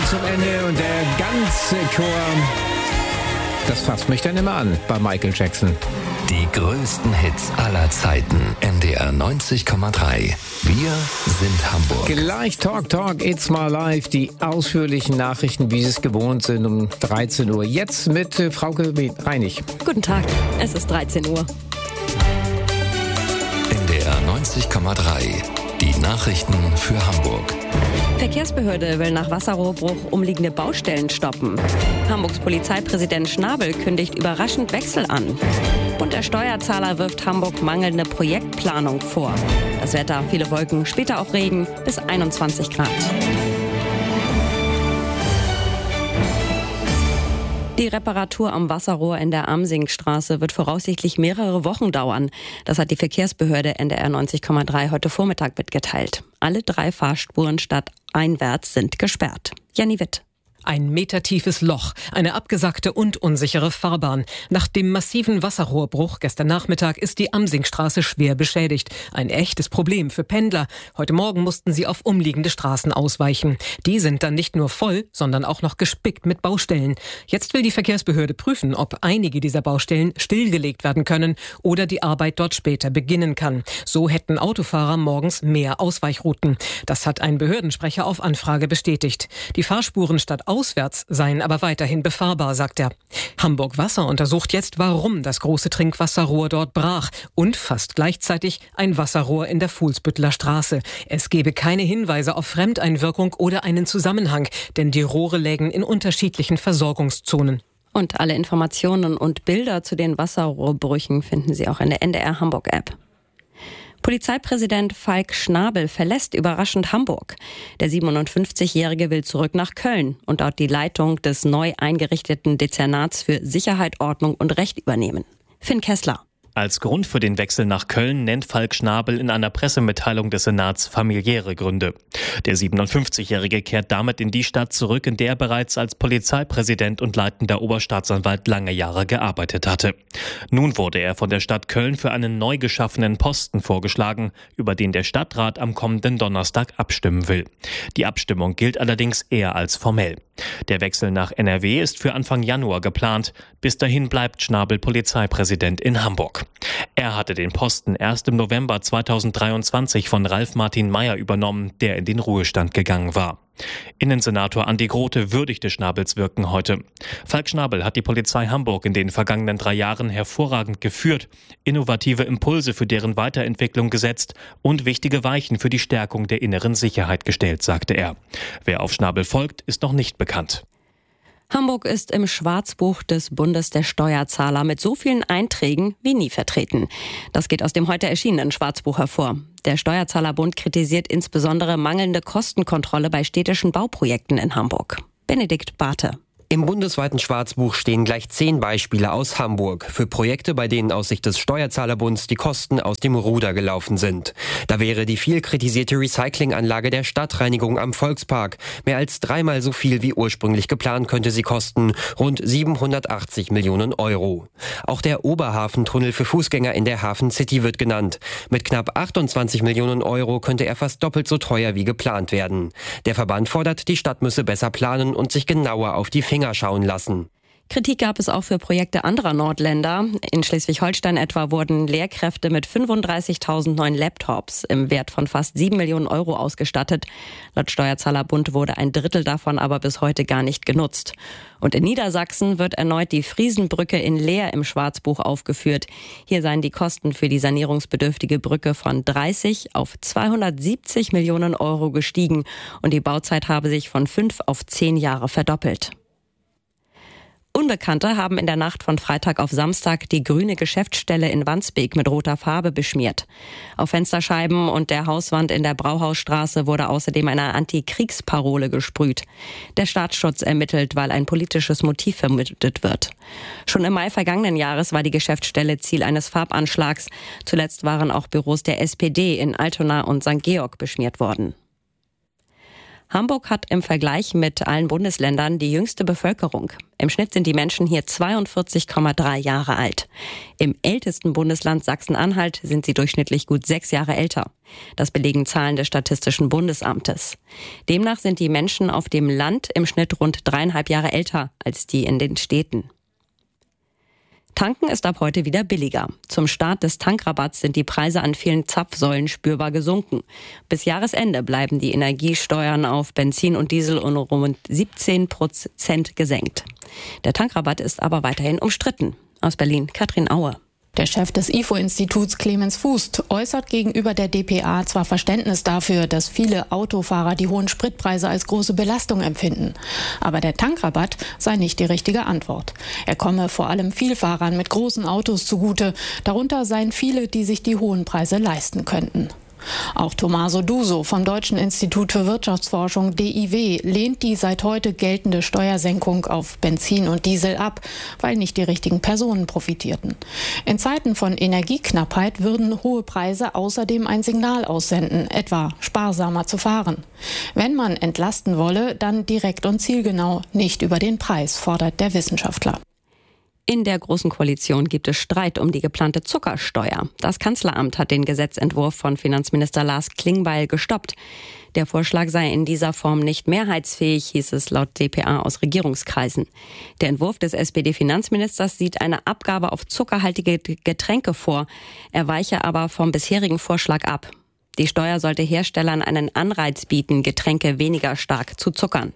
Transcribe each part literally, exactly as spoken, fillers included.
zum Ende und der ganze Chor, das fasst mich dann immer an bei Michael Jackson. Die größten Hits aller Zeiten. N D R neunzig Komma drei. Wir sind Hamburg. Gleich Talk Talk, It's My Life. Die ausführlichen Nachrichten, wie Sie es gewohnt sind, um dreizehn Uhr. Jetzt mit äh, Frauke Reinig. Guten Tag, es ist dreizehn Uhr. N D R neunzig Komma drei. Die Nachrichten für Hamburg. Verkehrsbehörde will nach Wasserrohrbruch umliegende Baustellen stoppen. Hamburgs Polizeipräsident Schnabel kündigt überraschend Wechsel an. Und der Steuerzahler wirft Hamburg mangelnde Projektplanung vor. Das Wetter, viele Wolken, später auch Regen, bis einundzwanzig Grad. Die Reparatur am Wasserrohr in der Amsingstraße wird voraussichtlich mehrere Wochen dauern. Das hat die Verkehrsbehörde N D R neunzig Komma drei heute Vormittag mitgeteilt. Alle drei Fahrspuren stadteinwärts sind gesperrt. Janni Witt. Ein metertiefes Loch, eine abgesackte und unsichere Fahrbahn. Nach dem massiven Wasserrohrbruch gestern Nachmittag ist die Amsingstraße schwer beschädigt. Ein echtes Problem für Pendler. Heute Morgen mussten sie auf umliegende Straßen ausweichen. Die sind dann nicht nur voll, sondern auch noch gespickt mit Baustellen. Jetzt will die Verkehrsbehörde prüfen, ob einige dieser Baustellen stillgelegt werden können oder die Arbeit dort später beginnen kann. So hätten Autofahrer morgens mehr Ausweichrouten. Das hat ein Behördensprecher auf Anfrage bestätigt. Die Fahrspuren statt auswärts seien aber weiterhin befahrbar, sagt er. Hamburg Wasser untersucht jetzt, warum das große Trinkwasserrohr dort brach und fast gleichzeitig ein Wasserrohr in der Fuhlsbüttler Straße. Es gebe keine Hinweise auf Fremdeinwirkung oder einen Zusammenhang, denn die Rohre lägen in unterschiedlichen Versorgungszonen. Und alle Informationen und Bilder zu den Wasserrohrbrüchen finden Sie auch in der N D R Hamburg App. Polizeipräsident Falk Schnabel verlässt überraschend Hamburg. Der siebenundfünfzigjährige will zurück nach Köln und dort die Leitung des neu eingerichteten Dezernats für Sicherheit, Ordnung und Recht übernehmen. Finn Kessler. Als Grund für den Wechsel nach Köln nennt Falk Schnabel in einer Pressemitteilung des Senats familiäre Gründe. Der siebenundfünfzigjährige kehrt damit in die Stadt zurück, in der er bereits als Polizeipräsident und leitender Oberstaatsanwalt lange Jahre gearbeitet hatte. Nun wurde er von der Stadt Köln für einen neu geschaffenen Posten vorgeschlagen, über den der Stadtrat am kommenden Donnerstag abstimmen will. Die Abstimmung gilt allerdings eher als formell. Der Wechsel nach N R W ist für Anfang Januar geplant. Bis dahin bleibt Schnabel Polizeipräsident in Hamburg. Er hatte den Posten erst im November zweitausenddreiundzwanzig von Ralf Martin Mayer übernommen, der in den Ruhestand gegangen war. Innensenator Andi Grote würdigte Schnabels Wirken heute. Falk Schnabel hat die Polizei Hamburg in den vergangenen drei Jahren hervorragend geführt, innovative Impulse für deren Weiterentwicklung gesetzt und wichtige Weichen für die Stärkung der inneren Sicherheit gestellt, sagte er. Wer auf Schnabel folgt, ist noch nicht bekannt. Hamburg ist im Schwarzbuch des Bundes der Steuerzahler mit so vielen Einträgen wie nie vertreten. Das geht aus dem heute erschienenen Schwarzbuch hervor. Der Steuerzahlerbund kritisiert insbesondere mangelnde Kostenkontrolle bei städtischen Bauprojekten in Hamburg. Benedikt Barthe. Im bundesweiten Schwarzbuch stehen gleich zehn Beispiele aus Hamburg für Projekte, bei denen aus Sicht des Steuerzahlerbunds die Kosten aus dem Ruder gelaufen sind. Da wäre die viel kritisierte Recyclinganlage der Stadtreinigung am Volkspark. Mehr als dreimal so viel wie ursprünglich geplant könnte sie kosten, rund siebenhundertachtzig Millionen Euro. Auch der Oberhafentunnel für Fußgänger in der Hafen City wird genannt. Mit knapp achtundzwanzig Millionen Euro könnte er fast doppelt so teuer wie geplant werden. Der Verband fordert, die Stadt müsse besser planen und sich genauer auf die Finger schauen lassen. Kritik gab es auch für Projekte anderer Nordländer. In Schleswig-Holstein etwa wurden Lehrkräfte mit fünfunddreißigtausend neuen Laptops im Wert von fast sieben Millionen Euro ausgestattet. Laut Steuerzahlerbund wurde ein Drittel davon aber bis heute gar nicht genutzt. Und in Niedersachsen wird erneut die Friesenbrücke in Leer im Schwarzbuch aufgeführt. Hier seien die Kosten für die sanierungsbedürftige Brücke von dreißig auf zweihundertsiebzig Millionen Euro gestiegen und die Bauzeit habe sich von fünf auf zehn Jahre verdoppelt. Unbekannte haben in der Nacht von Freitag auf Samstag die grüne Geschäftsstelle in Wandsbek mit roter Farbe beschmiert. Auf Fensterscheiben und der Hauswand in der Brauhausstraße wurde außerdem eine Antikriegsparole gesprüht. Der Staatsschutz ermittelt, weil ein politisches Motiv vermutet wird. Schon im Mai vergangenen Jahres war die Geschäftsstelle Ziel eines Farbanschlags. Zuletzt waren auch Büros der S P D in Altona und Sankt Georg beschmiert worden. Hamburg hat im Vergleich mit allen Bundesländern die jüngste Bevölkerung. Im Schnitt sind die Menschen hier zweiundvierzig Komma drei Jahre alt. Im ältesten Bundesland Sachsen-Anhalt sind sie durchschnittlich gut sechs Jahre älter. Das belegen Zahlen des Statistischen Bundesamtes. Demnach sind die Menschen auf dem Land im Schnitt rund dreieinhalb Jahre älter als die in den Städten. Tanken ist ab heute wieder billiger. Zum Start des Tankrabatts sind die Preise an vielen Zapfsäulen spürbar gesunken. Bis Jahresende bleiben die Energiesteuern auf Benzin und Diesel um rund siebzehn Prozent gesenkt. Der Tankrabatt ist aber weiterhin umstritten. Aus Berlin, Katrin Aue. Der Chef des I F O-Instituts Clemens Fuß äußert gegenüber der d p a zwar Verständnis dafür, dass viele Autofahrer die hohen Spritpreise als große Belastung empfinden. Aber der Tankrabatt sei nicht die richtige Antwort. Er komme vor allem Vielfahrern mit großen Autos zugute. Darunter seien viele, die sich die hohen Preise leisten könnten. Auch Tommaso Duso vom Deutschen Institut für Wirtschaftsforschung D I W lehnt die seit heute geltende Steuersenkung auf Benzin und Diesel ab, weil nicht die richtigen Personen profitierten. In Zeiten von Energieknappheit würden hohe Preise außerdem ein Signal aussenden, etwa sparsamer zu fahren. Wenn man entlasten wolle, dann direkt und zielgenau, nicht über den Preis, fordert der Wissenschaftler. In der Großen Koalition gibt es Streit um die geplante Zuckersteuer. Das Kanzleramt hat den Gesetzentwurf von Finanzminister Lars Klingbeil gestoppt. Der Vorschlag sei in dieser Form nicht mehrheitsfähig, hieß es laut d p a aus Regierungskreisen. Der Entwurf des S P D-Finanzministers sieht eine Abgabe auf zuckerhaltige Getränke vor. Er weiche aber vom bisherigen Vorschlag ab. Die Steuer sollte Herstellern einen Anreiz bieten, Getränke weniger stark zu zuckern.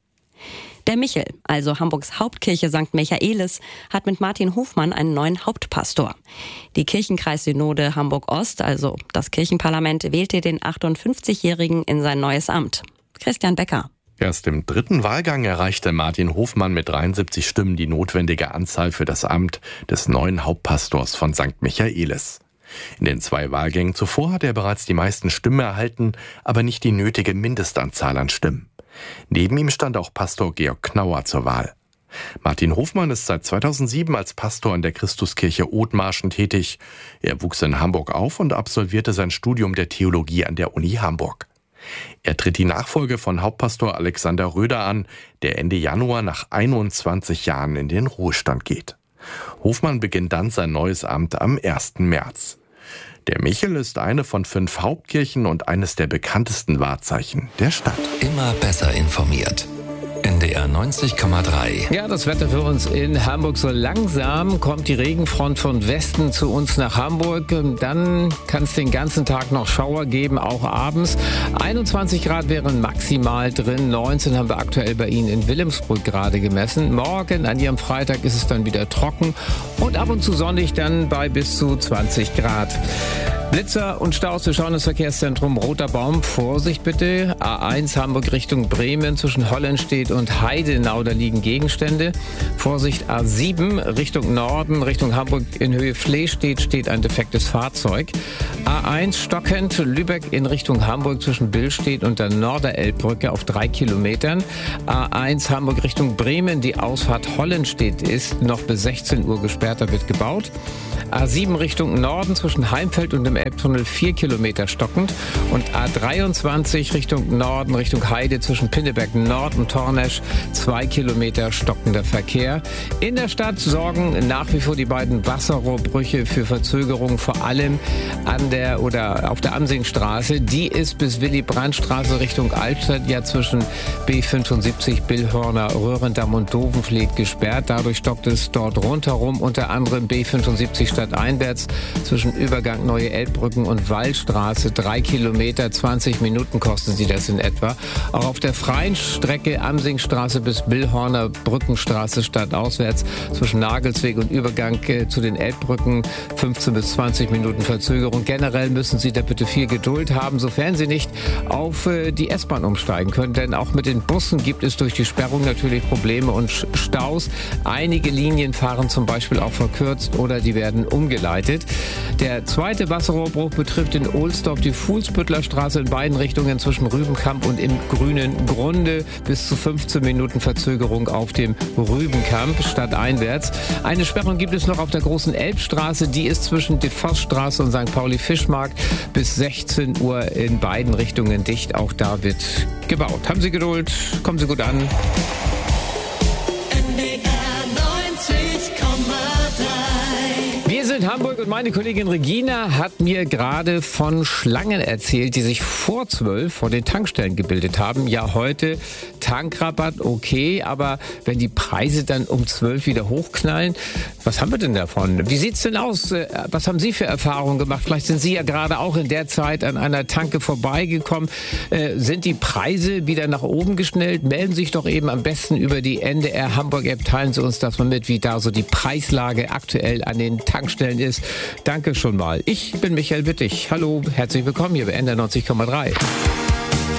Der Michel, also Hamburgs Hauptkirche Sankt Michaelis, hat mit Martin Hofmann einen neuen Hauptpastor. Die Kirchenkreissynode Hamburg-Ost, also das Kirchenparlament, wählte den achtundfünfzigjährigen in sein neues Amt. Christian Becker. Erst im dritten Wahlgang erreichte Martin Hofmann mit dreiundsiebzig Stimmen die notwendige Anzahl für das Amt des neuen Hauptpastors von Sankt Michaelis. In den zwei Wahlgängen zuvor hat er bereits die meisten Stimmen erhalten, aber nicht die nötige Mindestanzahl an Stimmen. Neben ihm stand auch Pastor Georg Knauer zur Wahl. Martin Hofmann ist seit zweitausendsieben als Pastor in der Christuskirche Othmarschen tätig. Er wuchs in Hamburg auf und absolvierte sein Studium der Theologie an der Uni Hamburg. Er tritt die Nachfolge von Hauptpastor Alexander Röder an, der Ende Januar nach einundzwanzig Jahren in den Ruhestand geht. Hofmann beginnt dann sein neues Amt am ersten März. Der Michel ist eine von fünf Hauptkirchen und eines der bekanntesten Wahrzeichen der Stadt. Immer besser informiert. N D R neunzig Komma drei. Ja, das Wetter für uns in Hamburg. So langsam kommt die Regenfront von Westen zu uns nach Hamburg. Dann kann es den ganzen Tag noch Schauer geben, auch abends. einundzwanzig Grad wären maximal drin. neunzehn haben wir aktuell bei Ihnen in Wilhelmsburg gerade gemessen. Morgen, an Ihrem Freitag, ist es dann wieder trocken und ab und zu sonnig, dann bei bis zu zwanzig Grad. Blitzer und Staus, wir schauen ins Verkehrszentrum Roter Baum. Vorsicht bitte. A eins Hamburg Richtung Bremen zwischen Hollenstedt und Heidenau, da liegen Gegenstände. Vorsicht A sieben Richtung Norden, Richtung Hamburg in Höhe Flehstedt steht ein defektes Fahrzeug. A eins stockend Lübeck in Richtung Hamburg zwischen Billstedt und der Norderelbbrücke auf drei Kilometern. A eins Hamburg Richtung Bremen, die Ausfahrt Hollenstedt ist noch bis sechzehn Uhr gesperrt, da wird gebaut. A sieben Richtung Norden zwischen Heimfeld und dem Elbtunnel vier Kilometer stockend und A dreiundzwanzig Richtung Norden, Richtung Heide zwischen Pinneberg Nord und Tornesch zwei Kilometer stockender Verkehr. In der Stadt sorgen nach wie vor die beiden Wasserrohrbrüche für Verzögerungen, vor allem an der oder auf der Amsingstraße. Die ist bis Willy-Brandt-Straße Richtung Altstadt, ja zwischen B fünfundsiebzig, Billhörner, Röhrendamm und Dovenfleet gesperrt. Dadurch stockt es dort rundherum, unter anderem B fünfundsiebzig stadteinwärts zwischen Übergang Neue Elbbrücken und Wallstraße. Drei Kilometer, zwanzig Minuten kosten sie das in etwa. Auch auf der freien Strecke Amsingstraße bis Billhorner Brückenstraße stadtauswärts zwischen Nagelsweg und Übergang äh, zu den Elbbrücken fünfzehn bis zwanzig Minuten Verzögerung. Generell müssen Sie da bitte viel Geduld haben, sofern Sie nicht auf äh, die S-Bahn umsteigen können. Denn auch mit den Bussen gibt es durch die Sperrung natürlich Probleme und Staus. Einige Linien fahren zum Beispiel auch verkürzt oder die werden umgeleitet. Der zweite Wasser Wasserrohrbruch betrifft in Ohlsdorf die Fuhlsbüttler Straße in beiden Richtungen zwischen Rübenkamp und im Grünen Grunde. Bis zu fünfzehn Minuten Verzögerung auf dem Rübenkamp stadteinwärts. Eine Sperrung gibt es noch auf der großen Elbstraße. Die ist zwischen De Vossstraße und Sankt Pauli-Fischmarkt bis sechzehn Uhr in beiden Richtungen dicht. Auch da wird gebaut. Haben Sie Geduld, kommen Sie gut an. Wir sind Hamburg und meine Kollegin Regina hat mir gerade von Schlangen erzählt, die sich vor zwölf vor den Tankstellen gebildet haben. Ja, heute Tankrabatt, okay, aber wenn die Preise dann um zwölf wieder hochknallen, was haben wir denn davon? Wie sieht's denn aus? Was haben Sie für Erfahrungen gemacht? Vielleicht sind Sie ja gerade auch in der Zeit an einer Tanke vorbeigekommen. Äh, sind die Preise wieder nach oben geschnellt? Melden Sie sich doch eben am besten über die N D R Hamburg-App. Teilen Sie uns das mal mit, wie da so die Preislage aktuell an den Tankstellen ist. Danke schon mal. Ich bin Michael Wittig. Hallo, herzlich willkommen hier bei N D R neunzig Komma drei.